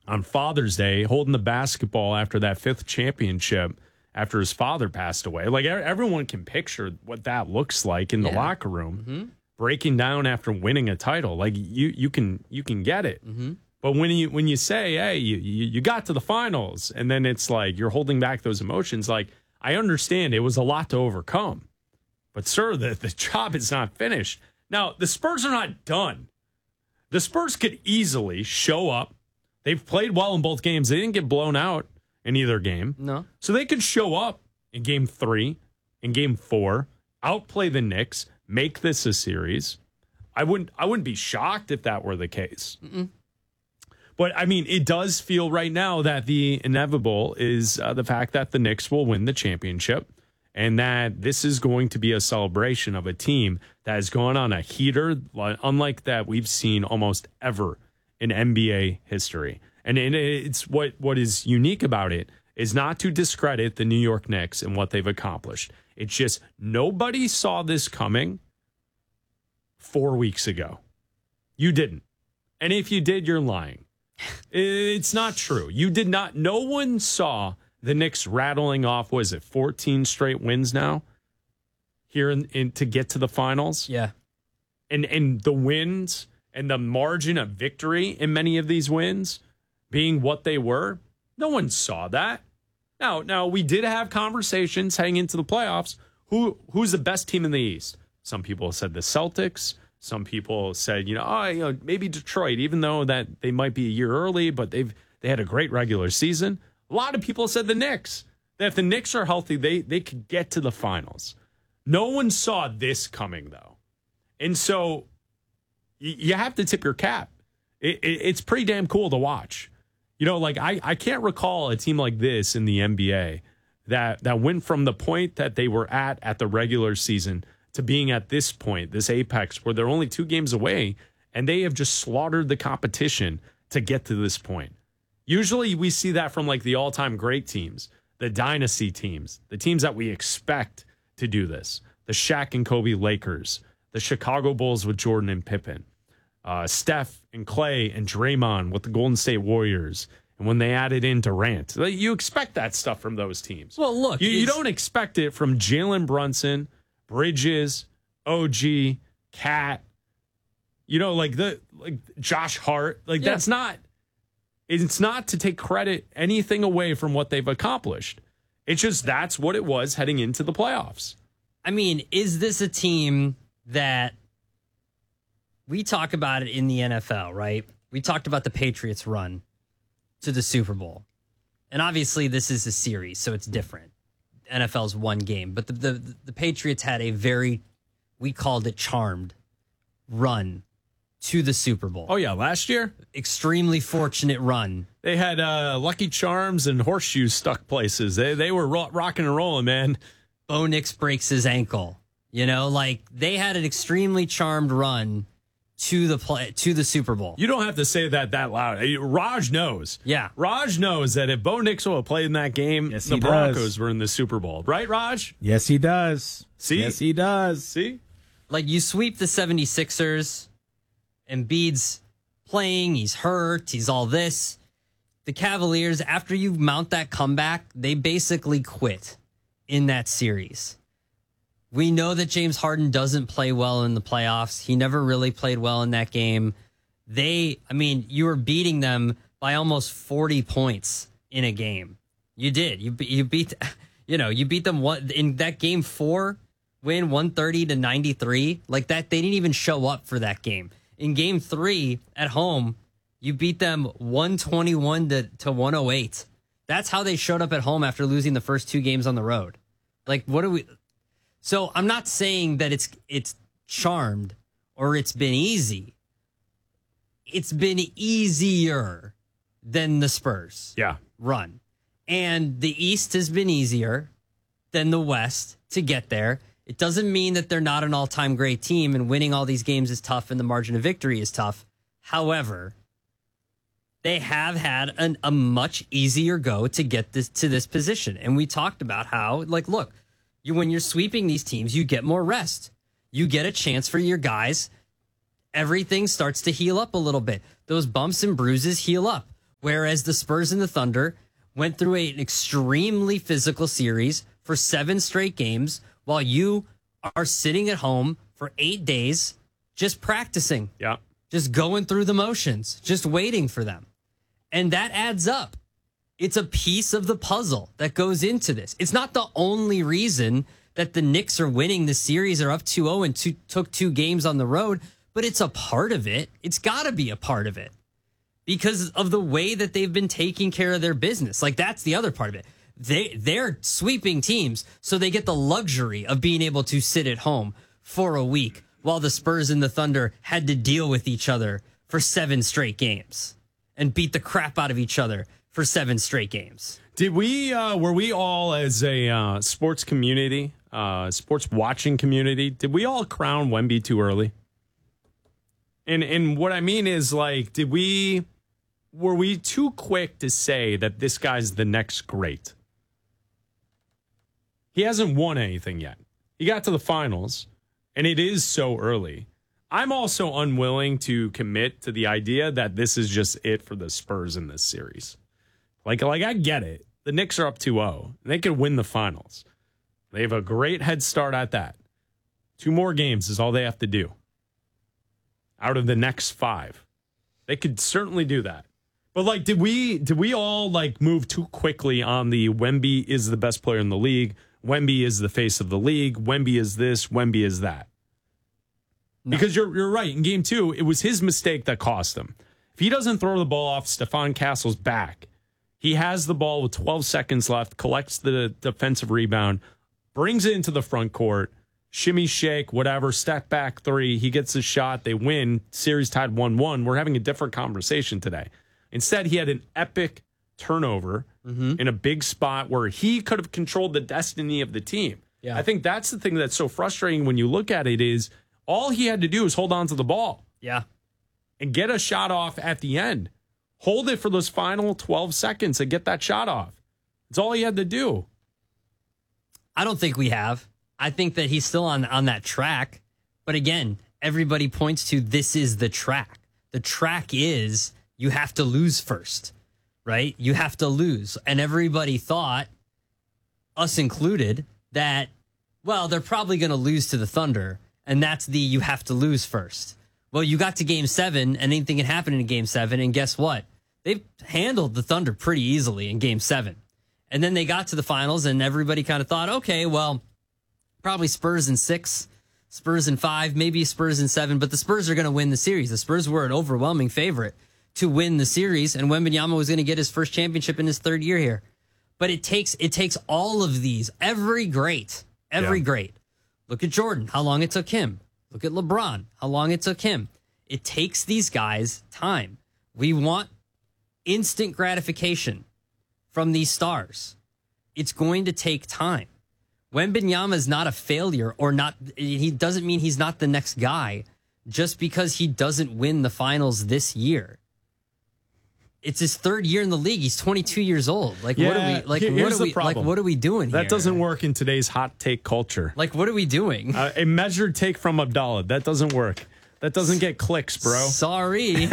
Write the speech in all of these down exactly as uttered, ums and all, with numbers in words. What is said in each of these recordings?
on Father's Day holding the basketball after that fifth championship after his father passed away. Like, everyone can picture what that looks like in the Yeah. locker room, Mm-hmm. breaking down after winning a title. Like, you you can you can get it. Mm-hmm. But when you when you say, hey, you, you you got to the finals, and then it's like you're holding back those emotions, like, I understand it was a lot to overcome. But, sir, the, the job is not finished. Now, the Spurs are not done. The Spurs could easily show up. They've played well in both games. They didn't get blown out in either game. No. So they could show up in game three, in game four, outplay the Knicks, make this a series. I wouldn't I wouldn't be shocked if that were the case. Mm-mm. But, I mean, it does feel right now that the inevitable is uh, the fact that the Knicks will win the championship and that this is going to be a celebration of a team that has gone on a heater, unlike that we've seen almost ever in N B A history. And it's what, what is unique about it is not to discredit the New York Knicks and what they've accomplished. It's just nobody saw this coming four weeks ago. You didn't. And if you did, you're lying. It's not true. You did not. No one saw the Knicks rattling off, was it fourteen straight wins now here in, in to get to the finals? Yeah. And and the wins and the margin of victory in many of these wins being what they were, no one saw that. Now, now we did have conversations heading into the playoffs. Who who's the best team in the East? Some people said the Celtics. Some people said, you know, oh, you know, maybe Detroit, even though that they might be a year early, but they've they had a great regular season. A lot of people said the Knicks. That if the Knicks are healthy, they they could get to the finals. No one saw this coming, though. And so y- you have to tip your cap. It, it, it's pretty damn cool to watch. You know, like I, I can't recall a team like this in the N B A that, that went from the point that they were at at the regular season to being at this point, this apex, where they're only two games away, and they have just slaughtered the competition to get to this point. Usually we see that from like the all-time great teams, the dynasty teams, the teams that we expect to do this, the Shaq and Kobe Lakers, the Chicago Bulls with Jordan and Pippen, uh, Steph and Clay and Draymond with the Golden State Warriors, and when they added in Durant. You expect that stuff from those teams. Well, look. You, you don't expect it from Jalen Brunson, Bridges, O G, Cat, you know, like the like Josh Hart. Like Yeah. that's not, it's not to take credit anything away from what they've accomplished. It's just that's what it was heading into the playoffs. I mean, is this a team that we talk about it in the N F L, right? We talked about the Patriots run to the Super Bowl. And obviously this is a series, so it's different. N F L's one game, but the, the the Patriots had a very, we called it charmed, run to the Super Bowl. Oh yeah, last year, extremely fortunate run. They had uh, Lucky Charms and horseshoes stuck places. They they were ro- rocking and rolling, man. Bo Nix breaks his ankle. You know, like they had an extremely charmed run to the play to the Super Bowl. You don't have to say that that loud. Raj knows. Yeah, Raj knows that if Bo Nix would have played in that game, yes, the he Broncos does. were in the Super Bowl, right, Raj? Yes, he does. See, yes, he does. See, like you sweep the seventy-sixers, Embiid's playing, he's hurt, he's all this. The Cavaliers, after you mount that comeback, they basically quit in that series. We know that James Harden doesn't play well in the playoffs. He never really played well in that game. They, I mean, you were beating them by almost forty points in a game. You did. You you beat, you know, you beat them one in that game four win one thirty to ninety-three. Like that, they didn't even show up for that game. In game three at home, you beat them one twenty-one to, to one oh eight. That's how they showed up at home after losing the first two games on the road. Like, what do we... So I'm not saying that it's it's charmed or it's been easy. It's been easier than the Spurs yeah, run. And the East has been easier than the West to get there. It doesn't mean that they're not an all-time great team and winning all these games is tough and the margin of victory is tough. However, they have had an, a much easier go to get this to this position. And we talked about how, like, look, you when you're sweeping these teams, you get more rest. You get a chance for your guys. Everything starts to heal up a little bit. Those bumps and bruises heal up. Whereas the Spurs and the Thunder went through a, an extremely physical series for seven straight games while you are sitting at home for eight days just practicing. Yeah. Just going through the motions, just waiting for them. And that adds up. It's a piece of the puzzle that goes into this. It's not the only reason that the Knicks are winning the series or up two oh and two, took two games on the road, but it's a part of it. It's got to be a part of it because of the way that they've been taking care of their business. Like, that's the other part of it. They, they're sweeping teams, so they get the luxury of being able to sit at home for a week while the Spurs and the Thunder had to deal with each other for seven straight games and beat the crap out of each other for seven straight games. Did we, uh, were we all as a uh, sports community, uh, sports watching community, did we all crown Wemby too early? And and what I mean is, like, did we, were we too quick to say that this guy's the next great? He hasn't won anything yet. He got to the finals, and it is so early. I'm also unwilling to commit to the idea that this is just it for the Spurs in this series. Like, like I get it. The Knicks are up two oh. They could win the finals. They have a great head start at that. Two more games is all they have to do out of the next five. They could certainly do that. But, like, did we did we all, like, move too quickly on the Wemby is the best player in the league, Wemby is the face of the league, Wemby is this, Wemby is that? No. Because you're you're right. In game two, it was his mistake that cost him. If he doesn't throw the ball off Stephon Castle's back, he has the ball with twelve seconds left, collects the defensive rebound, brings it into the front court, shimmy, shake, whatever, step back three. He gets a shot. They win. Series tied one one. We're having a different conversation today. Instead, he had an epic turnover mm-hmm. in a big spot where he could have controlled the destiny of the team. Yeah. I think that's the thing that's so frustrating when you look at it is all he had to do is hold on to the ball. Yeah. And get a shot off at the end. Hold it for those final twelve seconds and get that shot off. That's all he had to do. I don't think we have. I think that he's still on, on that track. But again, everybody points to this is the track. The track is you have to lose first, right? You have to lose. And everybody thought, us included, that, well, they're probably going to lose to the Thunder. And that's the you have to lose first. Well, you got to game seven and anything can happen in game seven. And guess what? They've handled the Thunder pretty easily in game seven. And then they got to the finals and everybody kind of thought, okay, well, probably Spurs in six, Spurs in five, maybe Spurs in seven, but the Spurs are going to win the series. The Spurs were an overwhelming favorite to win the series, and Wembanyama was going to get his first championship in his third year here. But it takes it takes all of these, every great, every yeah. great. Look at Jordan, how long it took him. Look at LeBron, how long it took him. It takes these guys time. We want instant gratification from these stars. It's going to take time. Wembanyama is not a failure or not. He doesn't mean he's not the next guy just because he doesn't win the finals this year. It's his third year in the league. He's twenty-two years old. Like, yeah, what are we, like, what are we, like, what are we doing that here? Doesn't work in today's hot take culture. Like, what are we doing? Uh, a measured take from Abdallah. That doesn't work. That doesn't get clicks, bro. Sorry.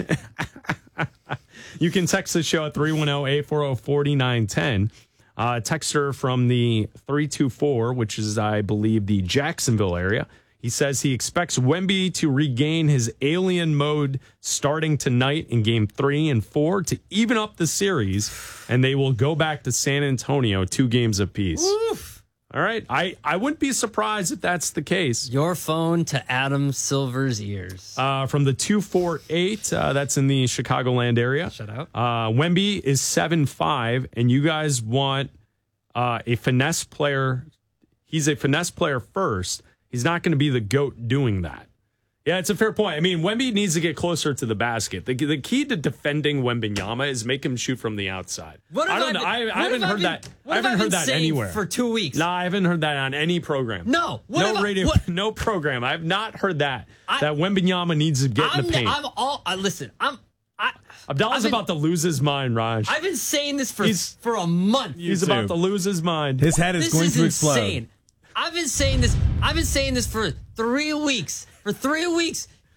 You can text the show at three one zero, eight four zero, four nine one zero. Uh, texter from the three two four, which is, I believe, the Jacksonville area. He says he expects Wemby to regain his alien mode starting tonight in game three and four to even up the series, and they will go back to San Antonio two games apiece. Oof. All right. I, I wouldn't be surprised if that's the case. Your phone to Adam Silver's ears. Uh, from the two four eight, uh, that's in the Chicagoland area. Shut out. Uh, Wemby is seven five, and you guys want uh, a finesse player. He's a finesse player first. He's not going to be the GOAT doing that. Yeah, it's a fair point. I mean, Wemby needs to get closer to the basket. The, the key to defending Wembanyama is make him shoot from the outside. What I don't I know. Been, I, I haven't heard been, that. I haven't heard that anywhere for two weeks. No, I haven't heard that on any program. No, no I, radio, what? no program. I've not heard that. I, that Wembanyama needs to get I'm, in the paint. I'm all. Uh, listen, I'm. I, Abdallah's been, about to lose his mind, Raj. I've been saying this for he's, for a month. He's YouTube. about to lose his mind. His head is this going is to explode. Insane. I've been saying this. I've been saying this for three weeks. For three weeks.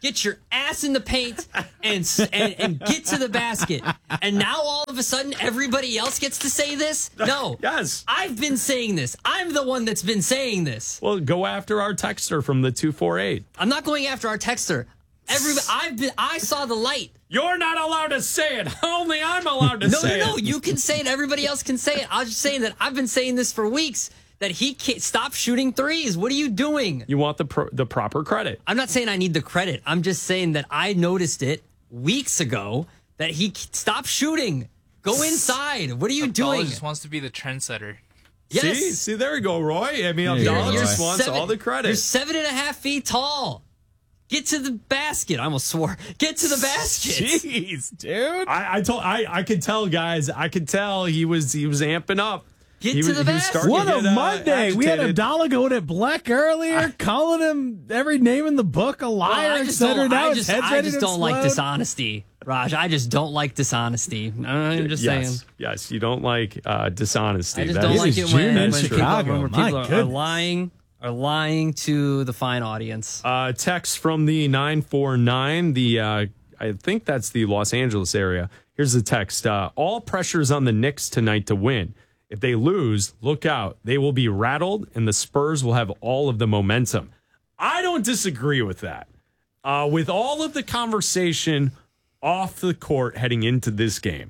get your ass in the paint and, and and get to the basket. And now all of a sudden everybody else gets to say this? No. Yes. I've been saying this. I'm the one that's been saying this. Well, go after our texter from the two four eight. I'm not going after our texter. Everybody, I've been, I saw the light. You're not allowed to say it. Only I'm allowed to no, say it. No, no, no. You can say it. Everybody else can say it. I was just saying that I've been saying this for weeks, that he can't stop shooting threes. What are you doing? You want the pro- the proper credit. I'm not saying I need the credit. I'm just saying that I noticed it weeks ago that he stopped shooting. Go inside. What are you Abdallah doing? just wants to be the trendsetter. Yes. See, see, there you go, Roy. I mean, Yeah, Abdallah you're just wants seven- all the credit. You're seven and a half feet tall. Get to the basket. I almost swore. Get to the basket. Jeez, dude. I, I told I I could tell, guys. I could tell he was he was amping up. Get he to was, the he was basket. starting What to a get, uh, Monday. We had agitated. Abdallah going at Bleck earlier, calling him every name in the book a Well, liar, I et just cetera. don't, Now I his just, head's I ready just to don't like explode. dishonesty, Raj. I just don't like dishonesty. I'm just yes, saying. yes. You don't like uh, dishonesty. I just That don't is- like is it when, June when in people, Chicago. when My people are, are goodness. lying are lying to the fine audience. Uh, text from the nine four nine. The uh, I think that's the Los Angeles area. Here's the text. Uh, all pressures on the Knicks tonight to win. If they lose, look out. They will be rattled, and the Spurs will have all of the momentum. I don't disagree with that. Uh, with all of the conversation off the court heading into this game,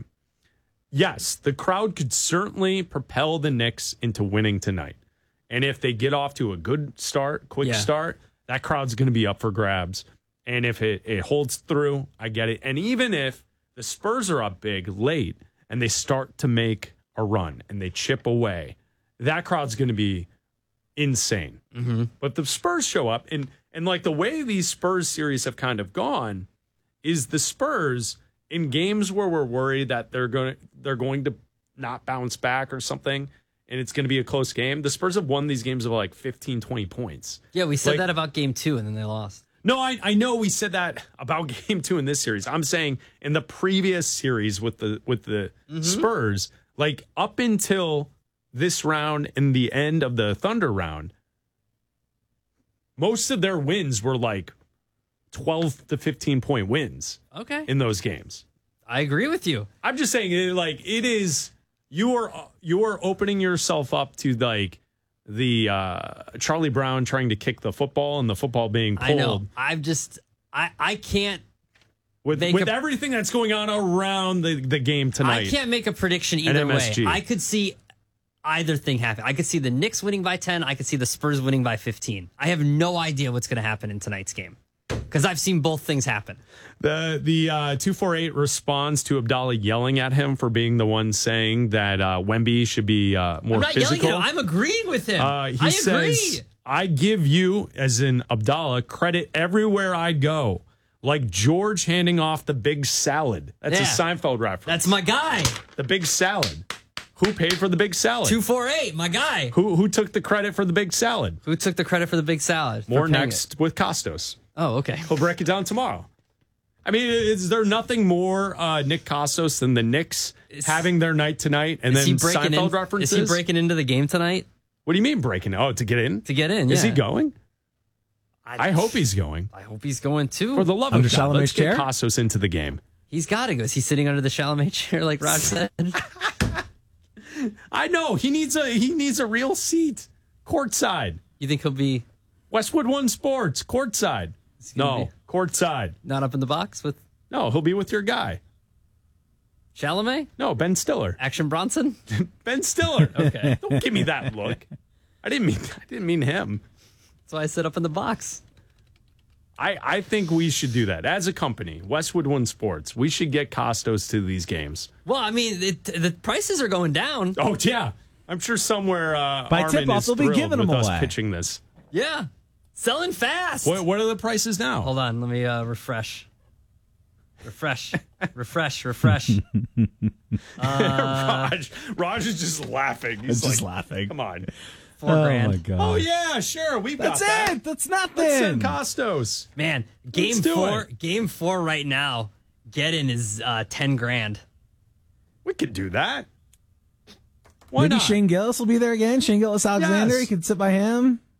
yes, the crowd could certainly propel the Knicks into winning tonight. And if they get off to a good start, quick Yeah. start, that crowd's going to be up for grabs. And if it, it holds through, I get it. And even if the Spurs are up big late and they start to make a run and they chip away, that crowd's going to be insane. Mm-hmm. But the Spurs show up, and and like the way these Spurs series have kind of gone is the Spurs in games where we're worried that they're going to they're going to not bounce back or something, and it's going to be a close game. The Spurs have won these games of like fifteen, twenty points. Yeah, we said Like- that about game two, and then they lost. No, I, I know we said that about game two in this series. I'm saying in the previous series with the with the Spurs, like up until this round and the end of the Thunder round, most of their wins were like twelve to fifteen point wins Okay. in those games. I agree with you. I'm just saying, it, like it is, you are you are opening yourself up to like the uh, Charlie Brown trying to kick the football and the football being pulled. I know. I've just I I can't With, Make with a- everything that's going on around the, the game tonight. I can't make a prediction At either M S G. way. I could see either thing happen. I could see the Knicks winning by ten. I could see the Spurs winning by fifteen. I have no idea what's going to happen in tonight's game because I've seen both things happen. The the uh, two forty-eight responds to Abdallah yelling at him for being the one saying that uh, Wemby should be uh, more I'm not physical. yelling at him. I'm agreeing with him. Uh, he I says, agree. I give you, as in Abdallah, credit everywhere I go. Like George handing off the big salad. That's a Yeah. Seinfeld reference. That's my guy. the big salad. Who paid for the big salad? two forty-eight, my guy. Who who took the credit for the big salad? Who took the credit for the big salad? for More paying next it? with Costos. Oh, okay. He'll break it down tomorrow. I mean, is there nothing more uh, Nick Costos than the Knicks Is- having their night tonight and Is then he breaking Seinfeld in? references? Is he breaking into the game tonight What do you mean breaking? Oh, to get in? to get in? Is he Yeah. going? I hope he's going. I hope he's going too. For the love Under of God, let's Chalamet's get chair? Costos into the game. He's got to go. Is he sitting under the Chalamet chair like Rod said? I know he needs a he needs a real seat, courtside. You think he'll be Westwood One Sports, courtside. gonna No, be- courtside. not up in the box with No, he'll be with your guy. Chalamet? No, Ben Stiller. Action Bronson? Ben Stiller. Okay, don't give me that look. I didn't mean I didn't mean him. That's why I said up in the box. I, I think we should do that as a company, Westwood One Sports. We should get Costos to these games. Well, I mean, it, the prices are going down. Oh yeah, I'm sure somewhere uh, By Armin tip-off, is they'll be thrilled giving with them us away. pitching this. Yeah. Selling fast. What, what are the prices now? Hold on. Let me uh, refresh. Refresh. refresh. Refresh. Raj, Raj is just laughing. He's just like, laughing. Come on. Four Oh grand. my god. Oh yeah, sure. We've That's got that. it. That's nothing. Let's send Costos. Man, game Let's do four. it. Game four right now. Get in is uh, ten grand. We could do that. Why Maybe not? Shane Gillis will be there again. Shane Gillis Alexander. Yes. You could sit by him.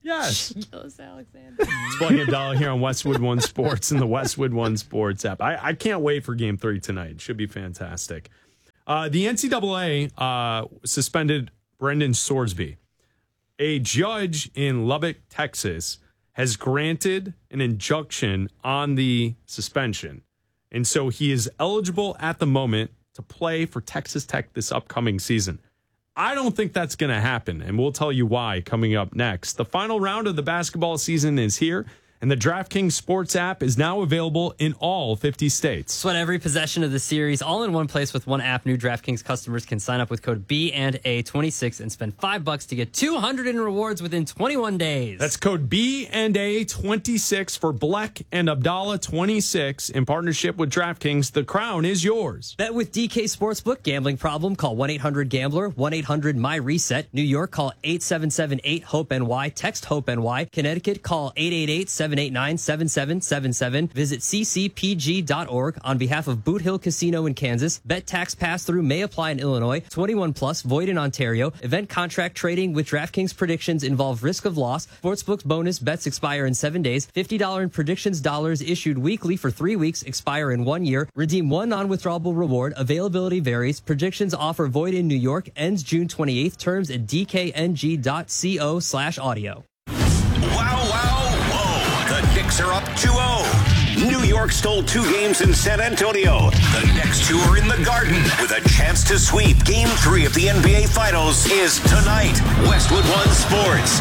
Yes. Gillis Alexander. It's Blake Abdallah here on Westwood One Sports and the Westwood One Sports app. I, I can't wait for game three tonight. It should be fantastic. Uh, the N C double A uh, suspended Brendan Sorsby. A judge in Lubbock, Texas, has granted an injunction on the suspension. And so he is eligible at the moment to play for Texas Tech this upcoming season. I don't think that's going to happen, and we'll tell you why coming up next. The final round of the basketball season is here, and the DraftKings Sports app is now available in all fifty states. Sweat every possession of the series all in one place with one app. New DraftKings customers can sign up with code B and A twenty-six and spend five bucks to get two hundred in rewards within twenty-one days. That's code B and A twenty-six for Bleck and Abdallah twenty-six in partnership with DraftKings. The crown is yours. Bet with D K Sportsbook. Gambling problem? Call one eight hundred gambler, one eight hundred my reset. New York, call eight seven seven eight hope N Y. Text HOPE-NY. Connecticut, call eight eight eight seven eight nine seven seven seven seven. Visit c c p g dot org on behalf of Boot Hill Casino in Kansas. Bet tax pass-through may apply in Illinois. twenty-one plus, void in Ontario. Event contract trading with DraftKings predictions involve risk of loss. Sportsbook's bonus bets expire in seven days. fifty dollars in predictions dollars issued weekly for three weeks, expire in one year. Redeem one non-withdrawable reward. Availability varies. Predictions offer void in New York. Ends June twenty-eighth. Terms at d k n g dot co slash audio. Wow, wow, whoa. The Knicks are up two oh. New York stole two games in San Antonio. The next two are in the Garden with a chance to sweep. Game three of the N B A Finals is tonight. Westwood One Sports.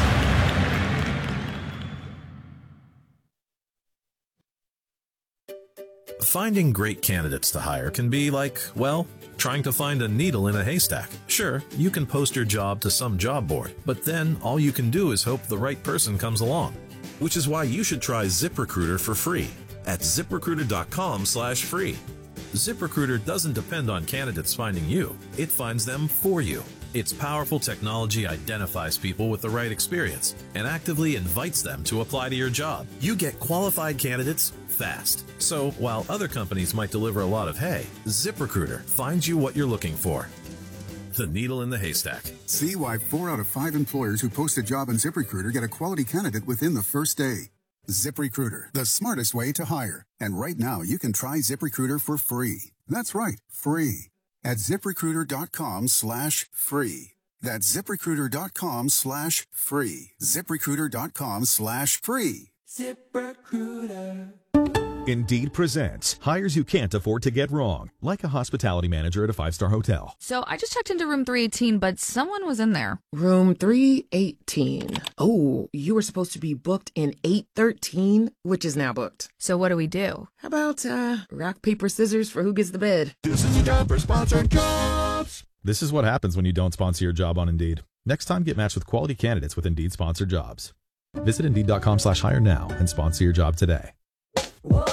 Finding great candidates to hire can be like, well, trying to find a needle in a haystack. Sure, you can post your job to some job board, but then all you can do is hope the right person comes along. Which is why you should try ZipRecruiter for free at ziprecruiter.com slash free. ZipRecruiter doesn't depend on candidates finding you. It finds them for you. Its powerful technology identifies people with the right experience and actively invites them to apply to your job. You get qualified candidates fast. So while other companies might deliver a lot of hay, ZipRecruiter finds you what you're looking for. The needle in the haystack. See why four out of five employers who post a job on ZipRecruiter get a quality candidate within the first day. ZipRecruiter, the smartest way to hire. And right now, you can try ZipRecruiter for free. That's right, free. At ZipRecruiter.com slash free. That's ZipRecruiter.com slash free. ZipRecruiter.com slash free. ZipRecruiter. Indeed presents hires you can't afford to get wrong, like a hospitality manager at a five-star hotel. So I just checked into room three eighteen, but someone was in there. Room three eighteen. Oh, you were supposed to be booked in eight thirteen, which is now booked. So what do we do? How about uh, rock, paper, scissors for who gets the bed? This is a job for sponsored jobs. This is what happens when you don't sponsor your job on Indeed. Next time, get matched with quality candidates with Indeed sponsored jobs. Visit Indeed.com slash hire now and sponsor your job today.